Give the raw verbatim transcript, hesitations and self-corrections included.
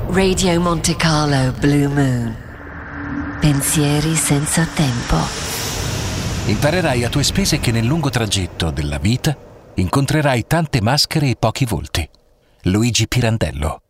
Radio Monte Carlo Blue Moon. Pensieri senza tempo. Imparerai a tue spese che nel lungo tragitto della vita incontrerai tante maschere e pochi volti. Luigi Pirandello.